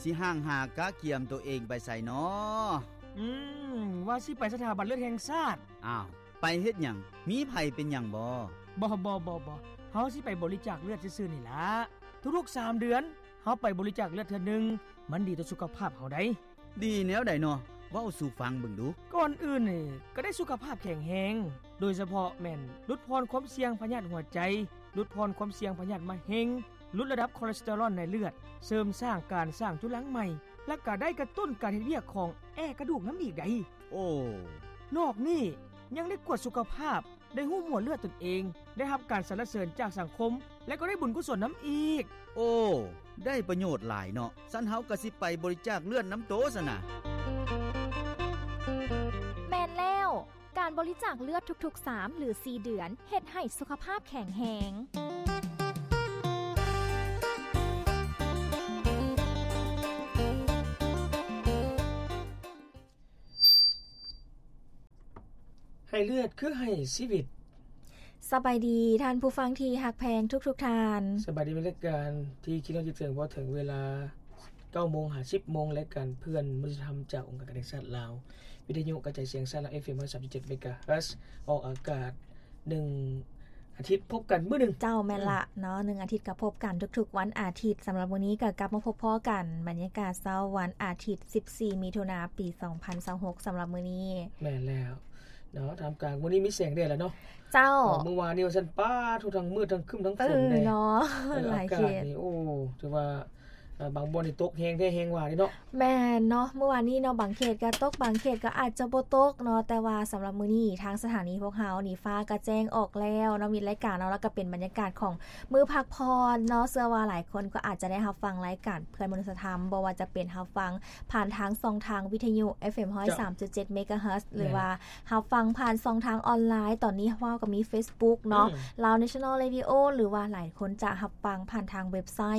สิห่างหากะเกียมตัวเองไปใส่น้อว่าสิไปสถาบันเลือดแห่งชาติอ้าวไปเฮ็ดหยังมีไผเป็นหยังบ่เฮาสิไปบริจาคเลือดซื่อๆนี่ล่ะทุกๆ3เดือนเฮาไปบริจาคเลือดเทื่อนึงมันดีต่อสุขภาพเฮาได้ดีแนวใดน้อเว้าสู่ฟังเบิ่งดูก่อนอื่นนี่ก็ได้สุขภาพแข็งแรงโดยเฉพาะแม่นลดพรความเสี่ยงพยาธิหัวใจลดพรความเสี่ยงพยาธิมะเร็งลดระดับคอเลสเตอรอลในเลือดเสริมสร้างการสร้างจุลังใหม่และก็ได้กระตุ้นการเฮ็ดเวียกของกระดูกน้ำอีกได้โอ้นอกนี้ยังได้กวดสุขภาพได้หู้หมวดเลือดตนเองได้รับการสรรเสริญจากสังคมและก็ได้บุญกุศลน้ำอีกโอ้ได้ประโยชน์หลายเนาะซั้นเฮาก็สิไปบริจาคเลือดน้ำโตซะนะแม่นแล้วการบริจาคเลือดทุกๆ3หรือ4เดือนเฮ็ดให้สุขภาพแข็งแรงให้เลือดคือให้ชีวิตสบายดีท่านผู้ฟังที่ฮักแพงทุกๆท่านสบายดีในรายการที่คิดว่าจะถึงพอถึงเวลา 9:50 นรายการเพื่อนมนุษยธรรมจากองค์การกระจายเสียงลาววิทยุกระจายเสียงสาร FM 103.7 เมกะเฮิรตซ์ออกอากาศ1อาทิตย์พบกันมื้อนึงเจ้าแม่นละเนาะ1อาทิตย์ก็พบกันทุกๆวันอาทิตย์สำหรับวันนี้ก็กลับมาพบพ้อกันบรรยากาศเช้าวันอาทิตย์14มิถุนายนปี2026สำหรับมื้อนี้แม่นแล้วเนาะทำกลางวันนี้มีแสงแดดแล้วเนาะเจ้าเมื่อวานนี้ว่าซั่นป้าทุกทั้งมืดทั้งครึ้มทั้งฝนเนาะหลายเขตนี่โอ้ถือว่าบางบ่อนนี่ตกแฮงแท้แฮงว่านี่เนาะแม่นเนาะเมื่อวานนี้เนาะบางเขตก็ตกบางเขตก็อาจจะบ่ตกเนาะแต่ว่าสำหรับมื้อนี้ทางสถานีพวกเฮานี่ฟ้าก็แจ้งออกแล้วเนาะมีรายการเนาะแล้วก็เป็นบรรยากาศของมื้อพักพรเนาะเชื่อว่าหลายคนก็อาจจะได้รับฟังรายการเพื่อนมนุษยธรรมบ่ว่าจะเป็นรับฟังผ่านทางช่องทางวิทยุ FM 103.7 เมกะเฮิรตซ์หรือว่ารับฟังผ่านช่องทางออนไลน์ตอนนี้ว่าก็มี Facebook เนาะ Lao National Radio หรือว่าหลายคนจะรับฟังผ่านทางเว็บไซต์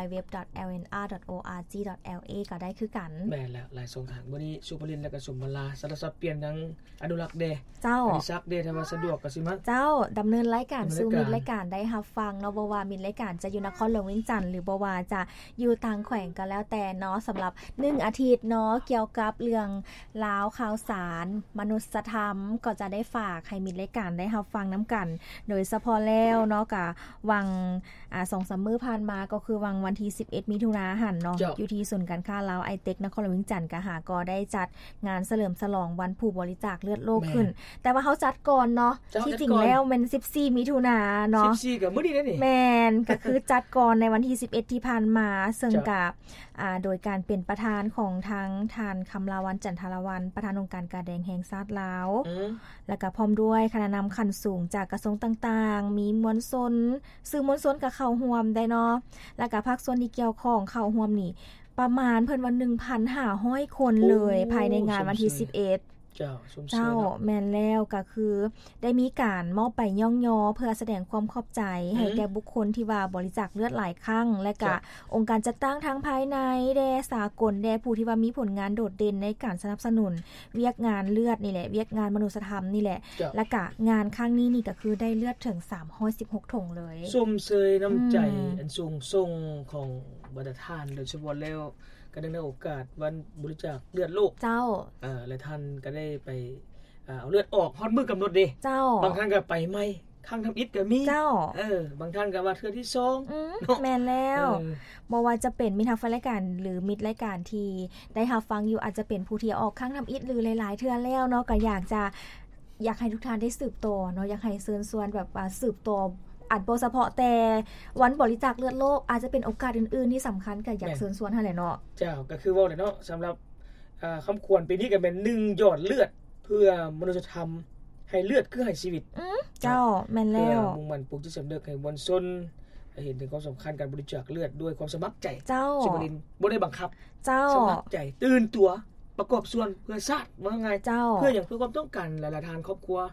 www.lnr.or.la ก็ได้คือกันแม่นแล้วหลายช่องทางวันนี้สุภลินและก็สมบัลลาสารสับเปลี่ยนทั้งอนุรักษ์เดเจ้าอดิศักดิ์เดถ้าว่าสะดวกก็สิมาเจ้าดำเนินรายการสู่มิตรรายการได้รับฟังเนาะบ่ว่ามิตรรายการจะอยู่นครหลวงเวียงจันทน์หรือบ่ว่าจะอยู่ต่างแขวงก็แล้วแต่เนาะสำหรับ1อาทิตย์เนาะเกี่ยวกับเรื่องราวข่าวสารมนุษยธรรมก็จะได้ฝากให้มิตรรายการได้รับฟังนํากันโดยเฉพาะแล้วเนาะก็วัง2-3 มื้อผ่านมาก็คือวังวันที่11มิถุนายนหั่นเนาะอยู่ที่ศูนย์การค้าลาวไอเทคนครหลวงเวียงจันทน์ก็ก็ได้จัดงานเฉลิมฉลองวันผู้บริจาคเลือดโลกขึ้นแต่ว่าเฮาจัดก่อนเนาะที่จริงแล้วมัน14มิถุนายนเนาะ 14ก็มื้อนี้นี่แม่นก็คือจัดก่อนในวันที่11ที่ผ่านมาซึ่งกับโดยการเป็นประธานของทางท่านคำลาวันจันทรวรรณประธานองค์การกาแดงแห่งชาติลาวแล้วก็พร้อมด้วยคณะนำขั้นสูงจากกระทรวงต่างๆมีมวลชนสื่อมวลชนก็เข้าร่วมได้เนาะแล้วก็ภาคส่วนที่เกี่ยวข้องเข้าร่วมนี่ประมาณเพิ่นว่า 1,500 คนเลยภายในงานวันที่11เจ้าแม่นแล้วก็คือได้มีการมอบใบย่องยอเพื่อแสดงความขอบใจให้แก่บุคคลที่ว่าบริจาคเลือดหลายครั้งและก็องค์การจัดตั้งทั้งภายในแด่สากลแด่ผู้ที่ว่ามีผลงานโดดเด่นในการสนับสนุนเวียกงานเลือดนี่แหละเวียกงานมนุษยธรรมนี่แหละและก็งานครั้งนี้นี่ก็คือได้เลือดถึง316ถุงเลยสมเสยน้ำใจอันสูงส่งของบรรดาท่านโดยเฉพาะแล้วก็ได้ในโอกาสวันบริจาคเลือดโลกเจ้าและท่านก็ได้ไปเอาเลือดออกฮอดมื้อกำหนดเด้เจ้าบางท่านก็ไปใหม่ครั้งทําอิฐก็มีเจ้าบางท่านก็ว่าเทื่อที่ 2แม่นแล้วบ่ว่าจะเป็นมิตรรายการหรือมิตรรายการที่ได้รับฟังอยู่อาจจะเป็นผู้ที่ออกครั้งทําอิฐหรือหลายๆเทื่อแล้วเนาะก็อยากให้ทุกท่านได้สืบต่อเนาะอยากให้เชิญชวนแบบว่าสืบต่ออันบ่เฉพาะแต่วันบริจาคเลือดโลกอาจจะเป็นโอกาสอื่นๆที่สําคัญก็อยากเชิญชวนหั่นแหละเนาะเจ้าก็คือเว้าได้เนาะสําหรับคําควรปีนี้ก็เป็น1หยอดเลือดเพื่อมนุษยธรรมให้เลือดคือให้ชีวิตเจ้าแม่นแล้วมุ่งมั่นปลูกจิตสํานึกให้มวลชนเห็นถึงความสําคัญการบริจาคเลือดด้วยความสมัครใจเจ้าสิบ่ได้บังคับเจ้าสมัครใจตื่นตัวประกอบส่วนเพื่อชาติว่าไงเจ้าเพื่ออย่างเพื่อความต้องการหลายๆทานครอบครัว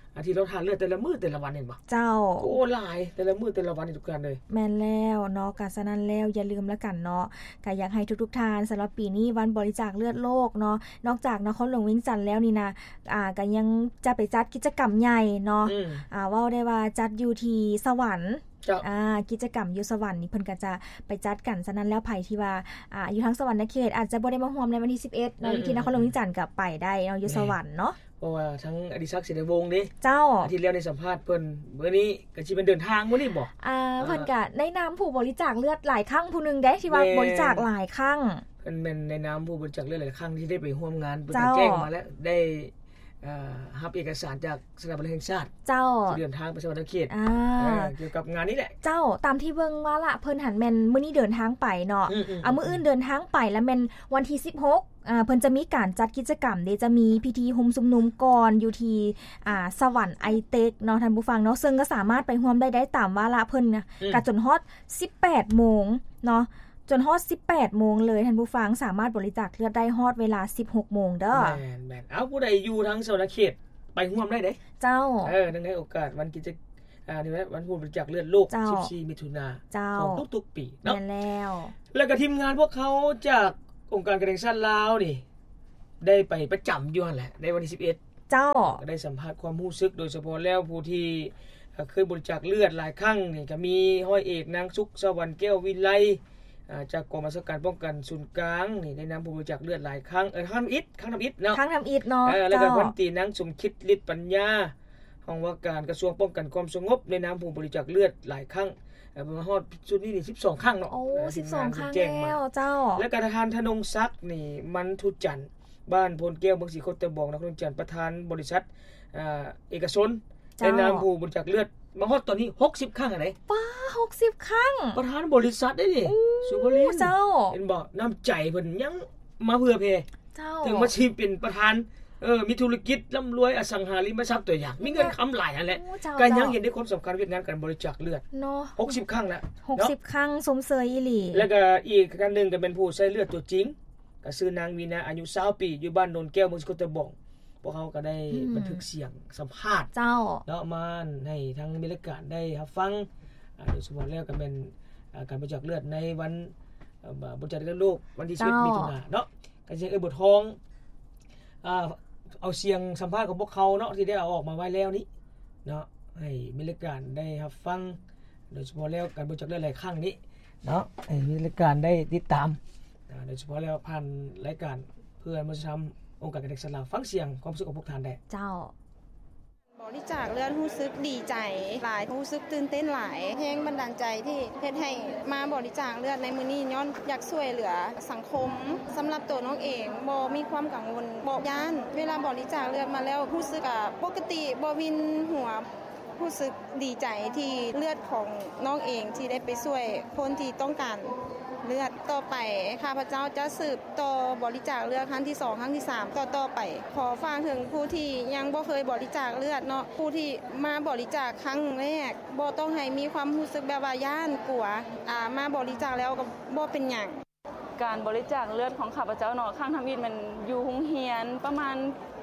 ที่เราทานเลือดแต่ละมื้อแต่ละวันเห็นบ่เจ้าโอ้หลายแต่ละมื้อแต่ละวันนี่ทุกการเลยแม่นแล้วเนาะกะฉะนั้นแล้วอย่าลืมแล้วกันเนาะก็อยากให้ทุกๆท่านสำหรับปีนี้วันบริจาคเลือดโลกเนาะนอกจากนครหลวงเวียงจันทน์แล้วนี่นะก็ยังจะไปจัดกิจกรรมใหญ่เนาะเว้าได้ว่าจัดอยู่ที่สวรรค์กิจกรรมอยู่สวรรค์นี่เพิ่นก็จะไปจัดกันฉะนั้นแล้วไผที่ว่าอยู่ทางสวรรค์เขตอาจจะบ่ได้มาร่วมในวันที่11เนาะที่นครหลวงเวียงจันทน์ก็ไปได้เนาะอยู่สวรรค์เนาะเพราะว่าทั้งอดิศักดิ์ศิริวงศ์นี่เจ้าที่แล้วในสัมภาษณ์เพิ่นมื้อนี้ก็สิเป็นเดินทางมื้อนี้บ่เพิ่นก็ในนามผู้บริจาคเลือดหลายครั้งผู้นึงได้ที่ว่าบริจาคหลายครั้งเพิ่นเป็นในนามผู้บริจาคเลือดหลายครั้งที่ได้ไปร่วมงานเพิ่นแจ้งมาแล้วได้รับเอกสารจากสถาบันแห่งชาติเจ้าเดินทางไปสวรรค์เขตเกี่ยวกับงานนี้แหละเจ้าตามที่เบิ่งว่าล่ะเพิ่นหันแม่นมื้อนี้เดินทางไปเนาะมื้ออื่นเดินทางไปแล้วแม่นวันที่16เพิ่นจะมีการจัดกิจกรรมจะมีพิธีหุมสุมนุมก่อนอยู่ที่สวรรค์ไอเต็กเนาะท่านผู้ฟังเนาะซึ่งก็สามารถไปร่วมได้ตามวาระเพิ่นก็จนฮอด 18:00 นเนาะจนฮอด 18:00 นเลยท่านผู้ฟังสามารถบริจาคเลือดได้ฮอดเวลา 16:00 นเด้อแม่นเอาผู้ใดอยู่ทางสวรรค์เขตไปร่วมได้เด้เจ้าในโอกาสวันกิจนี่วันผู้บริจาคเลือดโลก14มิถุนายนของทุกๆปีเนาะแม่นแล้วก็ทีมงานพวกเขาจากองค์การกระทรวงสาธารณสุขลาวนี่ได้ไปประจำอยู่นั่นแหละในวันที่11 เจ้าก็ได้สัมภาษณ์ความรู้สึกโดยเฉพาะแล้วผู้ที่เคยบริจาคเลือดหลายครั้งนี่ก็มีห้อยเอกนางสุขสวรรค์แก้ววิไลจากกองบัญชาการป้องกันศูนย์กลางนี่ได้นำผู้บริจาคเลือดหลายครั้งครั้งทำอิฐเนาะแล้วก็พันตรีนางสมคิดฤทธิ์ปัญญาของว่าการกระทรวงป้องกันความสงบในนามผู้บริจาคเลือดหลายครั้งมาฮอดชุดนี้นี่12ครั้งเนาะโอ้12ครั้งแล้วเจ้าแล้วก็ทานธนงศักดิ์นี่มันทุจันทร์บ้านพลแก้วเมืองศรีโคตะบองนครหลวงจันทน์ประธานบริษัทเอกชนในนามผู้บริจาคเลือดมาฮอดตอนนี้60ครั้งอะไรป้า60ครั้งประธานบริษัทได้นี่สุภลินเจ้าเห็นบ่น้ำใจเพิ่นยังมาเพื่อเพถึงมาชีเป็นประธานมีธุรกิจร่ำรวยอสังหาริมทรัพย์ตัวอย่างมีเงินค้ำหลายอันแหละก็ยังเห็นได้ความสำคัญเรื่องงานการบริจาคเลือดเนาะ 60ครั้งแล้ว 60ครั้งสมเสยอีหลีแล้วก็อีกกันนึงก็เป็นผู้ใช้เลือดตัวจริงก็ชื่อนางวีนาอายุ20ปีอยู่บ้านโนนแก้วเมืองสกลตะบองพวกเขาก็ได้บันทึกเสียงสัมภาษณ์เจ้าเนาะมาให้ทั้งบรรยากาศได้รับฟังโดยเฉพาะแล้วก็เป็นการบริจาคเลือดในวันบริจาคเลือดโลกวันที่11มิถุนายนเนาะก็จะบททองเอาเสียงสัมภาษณ์ของพวกเขาเนาะที่ได้เอาออกมาไว้แล้วนี้เนาะให้บรรยากาศได้รับฟังโดยเฉพาะแล้วการบริจาคเลือดหลายครั้งนี้เนาะให้บรรยากาศได้ติดตามโดยเฉพาะแล้วผ่านรายการเพื่อมาทำองค์การกระทรวงสาธารณสุขฟังเสียงความรู้สึกของพวกท่านได้เจ้าบริจาคเลือดรู้สึกดีใจหลายรู้สึกตื่นเต้นหลายแรงบันดาลใจที่เฮ็ดให้มาบริจาคเลือดในมื้อนี้ย้อนอยากช่วยเหลือสังคมสำหรับตัวน้องเองบ่มีความกังวลบ่ย้านเวลาบริจาคเลือดมาแล้วรู้สึกปกติบ่วินหัวรู้สึกดีใจที่เลือดของน้องเองที่ได้ไปช่วยคนที่ต้องการเลือดต่อไปข้าพเจ้าจะสืบต่อบริจาคเลือดครั้งที่2ครั้งที่3ต่อไปขอฝากถึงผู้ที่ยังบ่เคยบริจาคเลือดเนาะผู้ที่มาบริจาคครั้งแรกบ่ต้องให้มีความรู้สึกแบบว่าย้านกลัวมาบริจาคแล้วก็บ่เป็นหยังการบริจาคเลือดของข้าพเจ้าเนาะข้างทำอิฐมันอยู่โรงเรียนประมาณปี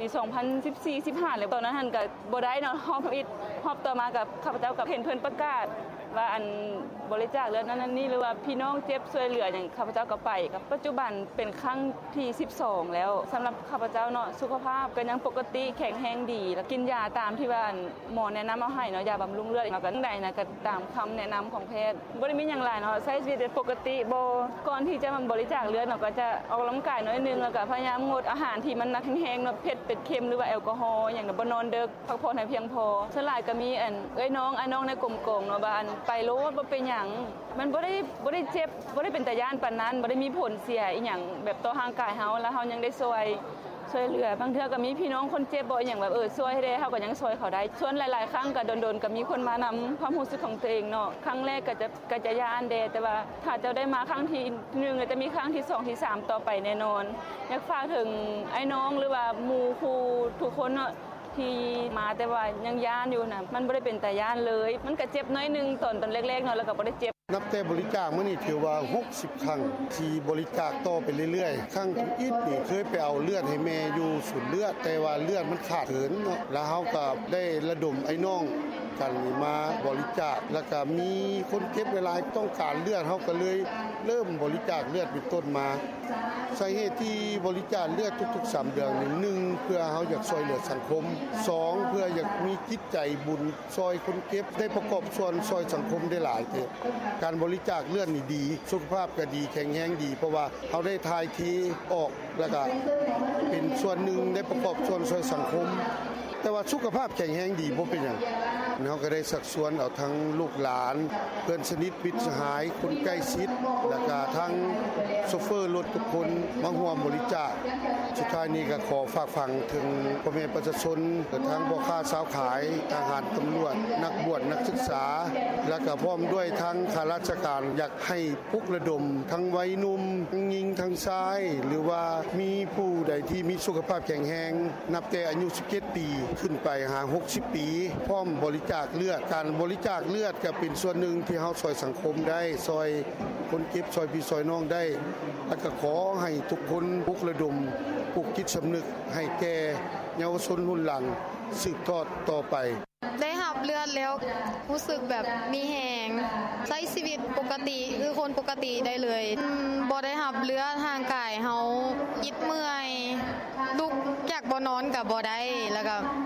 2014-15เลยตอนนั้นหันก็บ่ได้เนาะฮอบทำอิฐฮอบต่อมากับข้าพเจ้ากับเห็นเพิ่นประกาศว่าอันบริจาคเลือดนั้นนี่หรือว่าพี่น้องเจ็บช่วยเหลืออย่างข้าพเจ้าก็ไปกับปัจจุบันเป็นครั้งที่12แล้วสำหรับข้าพเจ้าเนาะสุขภาพก็ยังปกติแข็งแรงดีแล้วกินยาตามที่ว่าหมอแนะนำมาให้เนาะยาบำรุงเลือดแล้วก็ได้นะก็ตามคำแนะนำของแพทย์บ่ได้มีหยังหลายเนาะใช้ชีวิตปกติบ่ก่อนที่จะมาบริจาคเลือดเนาะก็จะออกกำลังกายน้อยนึงแล้วก็พยายามงดอาหารที่มันหนักแห้งๆเนาะเผ็ดเป็ดเค็มหรือว่าแอลกอฮอล์อย่างบ่นอนดึกพักผ่อนให้เพียงพอส่วนหลายก็มีน้องในกลุ่มๆเนาะบ้านไปโลดบ่เป็นหยังมันบ่ได้เจ็บบ่ได้เป็นตาย้านปานนั้นบ่ได้มีผลเสียอีหยังแบบต่อร่างกายเฮาแล้วเฮายังได้ช่วยเหลือบางเทื่อก็มีพี่น้องคนเจ็บบ่อย่างแบบช่วยให้ได้เฮาก็ยังช่วยเขาได้ส่วนหลายๆครั้งก็โดนๆก็มีคนมานำความรู้สึกของตัวเองเนาะครั้งแรกก็จะย้านแดแต่ว่าถ้าเจ้าได้มาครั้งที่1ก็จะมีครั้งที่2ที่3ต่อไปแน่นอนอยากฝากถึงไอ้น้องหรือว่าหมู่ครูทุกคนเนาะที่มาแต่ว่ายังย้านอยู่น่ะมันบ่ได้เป็นตาย้านเลยมันก็เจ็บน้อยนึงตอนแรกๆเนาะแล้วก็บ่ได้เจ็บนับแต่บริจาคมื้อนี้ถือว่า60ครั้งที่บริจาคต่อไปเรื่อยๆครั้งอีกนี่เคยไปเอาเลือดให้แม่อยู่ศูนย์เลือดแต่ว่าเลือดมันขาดเกินเนาะแล้วเฮาก็ได้ระดมไอ้น้องกันมาบริจาคแล้วก็มีคนเก็บเวลาต้องการเลือดเฮาก็เลยเริ่มบริจาคเลือดเป็นต้นมาสาเหตุที่บริจาคเลือดทุกๆ3เดือนนี่1เพื่อเฮาอยากช่วยเหลือสังคม2เพื่ออยากมีจิตใจบุญช่วยคนเก็บได้ประกอบส่วนช่วยสังคมได้หลายเด้การบริจาคเลือดนี่ดีสุขภาพก็ดีแข็งแรงดีเพราะว่าเฮาได้ทายทีออกแล้วก็เป็นส่วนหนึ่งได้ประกอบส่วนช่วยสังคมแต่ว่าสุขภาพแข็งแรงดีบ่เป็นหยังเฮาก็ได้สักส่วนเอาทั้งลูกหลานเพื่อนสนิทมิตรสหายคนใกล้ชิดแล้วก็ทั้งโชเฟอร์รถทุกคนมาร่วมบริจาคสุดท้ายนี้ก็ขอฝากฝังถึงพ่อแม่ประชาชนทั้งพ่อค้าสาวขายทหารตำรวจนักบวชนักศึกษาและก็พร้อมด้วยทั้งข้าราชการอยากให้ปลุกระดมทั้งวัยหนุ่มทั้งหญิงทั้งชายหรือว่ามีผู้ใดที่มีสุขภาพแข็งแรงนับแต่อายุ17ปีขึ้นไปหา60ปีพร้อมบริจาคเลือดการบริจาคเลือดก็เป็นส่วนหนึ่งที่เฮาช่วยสังคมได้ช่วยคนเก็บช่วยพี่ช่วยน้องได้แล้วก็ขอให้ทุกคนปลุกระดมปลุกจิตสำนึกให้แก่เยาวชนรุ่นหลังสืบทอดต่อไปได้รับเลือดแล้วรู้สึกแบบมีแรงใช้ชีวิตปกติคือคนปกติได้เลยบ่ได้รับเลือดทางกายเฮายิดเมื่อยลุกอยากบ่นอนก็บ่ได้แล้วก็